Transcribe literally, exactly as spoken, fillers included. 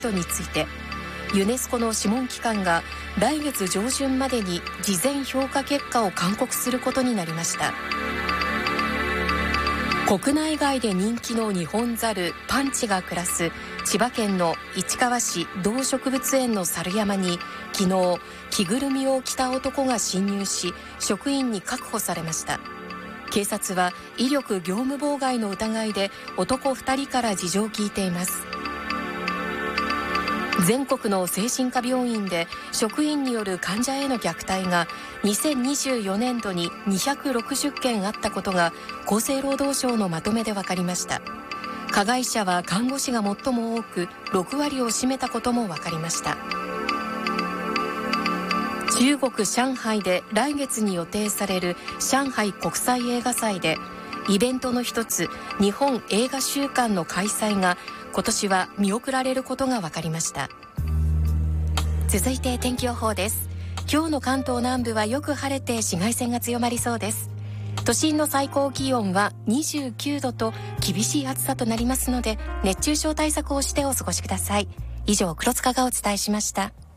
についてユネスコの諮問機関が来月上旬までに事前評価結果を勧告することになりました。国内外で人気のニホンザルパンチが暮らす千葉県の市川市動植物園の猿山に昨日着ぐるみを着た男が侵入し職員に確保されました。警察は威力業務妨害の疑いで男ふたりから事情を聞いています。全国の精神科病院で職員による患者への虐待がにせんにじゅうよねんどににひゃくろくじゅっけんあったことが厚生労働省のまとめで分かりました。加害者は看護師が最も多くろくわりを占めたことも分かりました。中国上海で来月に予定される上海国際映画祭でイベントの一つ日本映画週間の開催が今年は見送られることが分かりました。続いて天気予報です。今日の関東南部はよく晴れて紫外線が強まりそうです。都心の最高気温はにじゅうきゅうどと厳しい暑さとなりますので熱中症対策をしてお過ごしください。以上、黒塚がお伝えしました。